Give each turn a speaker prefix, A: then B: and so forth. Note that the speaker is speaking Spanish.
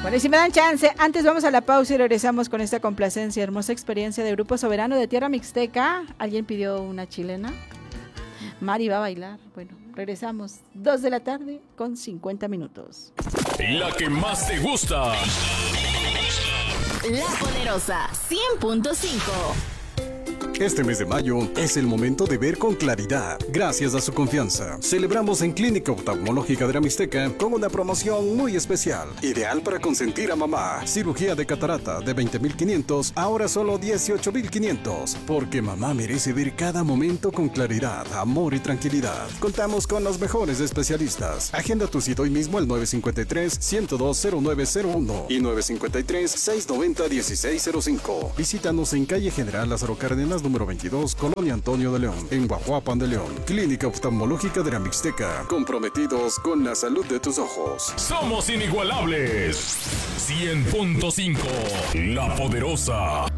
A: Bueno, y si me dan chance, antes vamos a la pausa y regresamos con esta complacencia, hermosa experiencia de Grupo Soberano de Tierra Mixteca. ¿Alguien pidió una chilena? Mari va a bailar. Bueno, regresamos 2 de la tarde con 50 minutos.
B: La que más te gusta.
C: La Poderosa 100.5.
D: Este mes de mayo es el momento de ver con claridad. Gracias a su confianza, celebramos en Clínica Oftalmológica de la Mixteca con una promoción muy especial, ideal para consentir a mamá. Cirugía de catarata de 20,500, ahora solo 18,500, porque mamá merece ver cada momento con claridad, amor y tranquilidad. Contamos con los mejores especialistas. Agenda tu cita hoy mismo al 953-102-0901 y 953-690-1605. Visítanos en calle General Lázaro Cárdenas, número 22, Colonia Antonio de León, en Guajuapan de León. Clínica Oftalmológica de la Mixteca, comprometidos con la salud de tus ojos.
B: Somos inigualables. 100.5. La Poderosa.